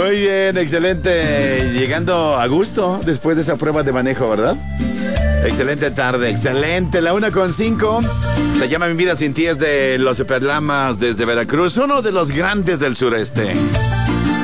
Muy bien, excelente. Llegando a gusto después de esa prueba de manejo, ¿verdad? Excelente tarde, excelente. La 1:05. Se llama Mi Vida Sin Ti, es de los Superlamas desde Veracruz, uno de los grandes del sureste.